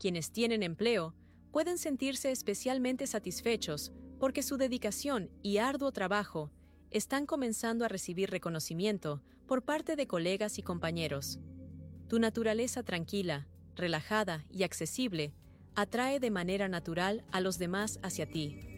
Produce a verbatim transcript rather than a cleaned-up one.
Quienes tienen empleo pueden sentirse especialmente satisfechos porque su dedicación y arduo trabajo están comenzando a recibir reconocimiento por parte de colegas y compañeros. Tu naturaleza tranquila, relajada y accesible atrae de manera natural a los demás hacia ti.